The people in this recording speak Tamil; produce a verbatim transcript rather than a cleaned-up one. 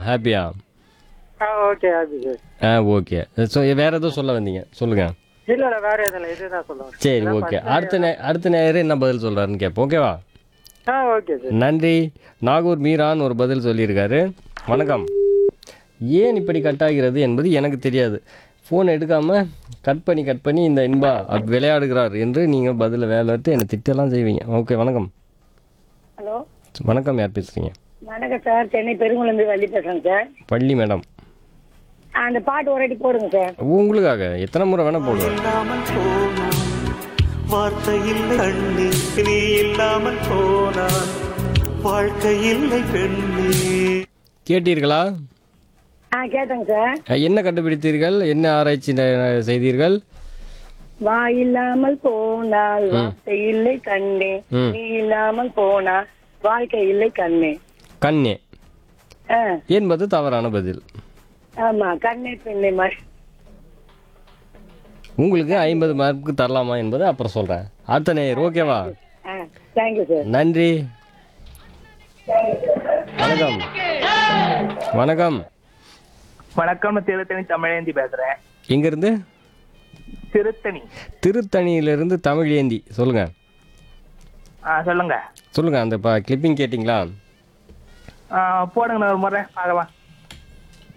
ஹாப்பியா? ஆ ஓகே ஹாப்பி சார். ஆ ஓகே. ஸோ வேறு எதுவும் சொல்ல வந்தீங்க சொல்லுங்கள். இல்லை இல்லை வேறு எதுவும் இல்லை, இதுதான் சொல்லுவேன். சரி ஓகே. அடுத்த நே அடுத்த நேரம் என்ன பதில் சொல்கிறாருன்னு கேட்போம். ஓகேவா? ஆ ஓகே சார். நன்றி. நாகூர் மீரான் ஒரு பதில் சொல்லியிருக்காரு. வணக்கம். ஏன் இப்படி கட் ஆகிறது என்பது எனக்கு தெரியாது. ஃபோன் எடுக்காமல் கட் பண்ணி கட் பண்ணி இந்த இன்பா அப்படி விளையாடுகிறார் என்று நீங்கள் பதில் வேலைட்டு என்னை திட்டெல்லாம் செய்வீங்க. ஓகே வணக்கம். ஹலோ வணக்கம், யார் பேசுகிறீங்க? வணக்கம் சார், சென்னை பெருங்குளந்து வள்ளி பேசுறேங்க சார். பள்ளி மேடம், அந்த பாட்டு ஒரு வாட்டி போடுங்க சார். உங்களுக்காக எத்தனை முறை வேணால் போடுவேன். இல்லாமல் போனான் வார்த்தை இல்லை கண்ணே, நீ இல்லாமல் போனான் வாழ்க்கை இல்லை பெண்ணே. கேட்டீர்களா? ஆ கேட்டேங்க சார். அஹ், என்ன கண்டுபிடித்தீர்கள்? என்ன ஆராய்ச்சி ந- செய்தீர்கள்? வா இல்லாமல் போனால் வார்த்தை இல்லை கண்ணே, ம். நீ இல்லாமல் போனா வாழ்க்கை இல்லை கண்ணே. கண்ணே ஆ என்பது தவறான பதில். ஆமா, கண்ணே பெண்ணே மாதிரி. உங்களுக்கு ஐம்பது மார்க்கு தரலாமா என்பது அப்புறம் சொல்கிறேன். அடுத்த நேயர். ஓகேவா? ஆ தேங்க்யூ சார். நன்றி. வணக்கம். வணக்கம். வணக்கம், திருத்தணி தமிழேந்தி பேசுறேன். எங்கேருந்து? திருத்தணி. திருத்தணியிலிருந்து தமிழேந்தி. சொல்லுங்கள் ஆ சொல்லுங்க. சொல்லுங்கள். அந்த இப்போ கிளிப்பிங் கேட்டிங்களா? ஆ, போடுங்க ஒரு முறை பார்க்கலாம்.